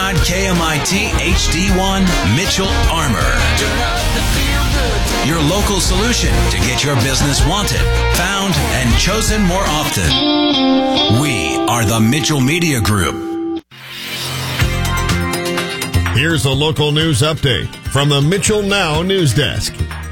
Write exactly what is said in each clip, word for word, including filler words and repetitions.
Rod K M I T H D one Mitchell Armor. Your local solution to get your business wanted, found, and chosen more often. We are the Mitchell Media Group. Here's a local news update from the Mitchell Now News Desk.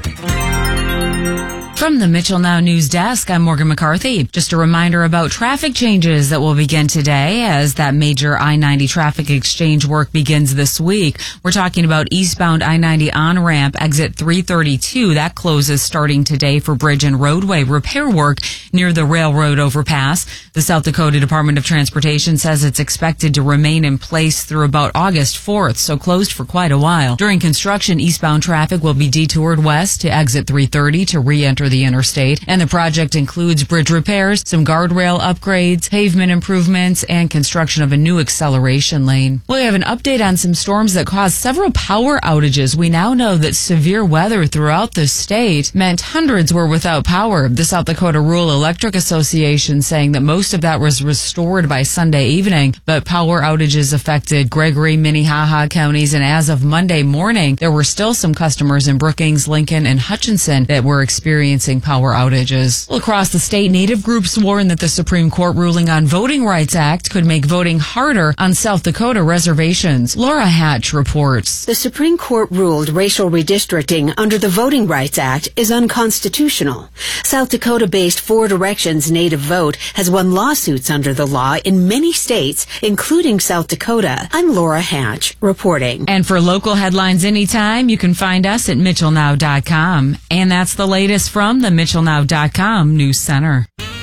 From the Mitchell Now News Desk, I'm Morgan McCarthy. Just a reminder about traffic changes that will begin today as that major I ninety traffic exchange work begins this week. We're talking about eastbound I ninety on-ramp, exit three thirty-two. That closes starting today for bridge and roadway repair work near the railroad overpass. The South Dakota Department of Transportation says it's expected to remain in place through about August fourth, so closed for quite a while. During construction, eastbound traffic will be detoured west to exit three thirty to re-enter the interstate, and the project includes bridge repairs, some guardrail upgrades, pavement improvements, and construction of a new acceleration lane. We have an update on some storms that caused several power outages. We now know that severe weather throughout the state meant hundreds were without power. The South Dakota Rural Electric Association saying that most of that was restored by Sunday evening, but power outages affected Gregory, Minnehaha counties, and as of Monday morning, there were still some customers in Brookings, Lincoln, and Hutchinson that were experiencing power outages. Well, across the state, Native groups warn that the Supreme Court ruling on Voting Rights Act could make voting harder on South Dakota reservations. Laura Hatch reports. The Supreme Court ruled racial redistricting under the Voting Rights Act is unconstitutional. South Dakota-based Four Directions Native Vote has won lawsuits under the law in many states, including South Dakota. I'm Laura Hatch reporting. And for local headlines anytime, you can find us at mitchell now dot com. And that's the latest from the mitchell now dot com News Center.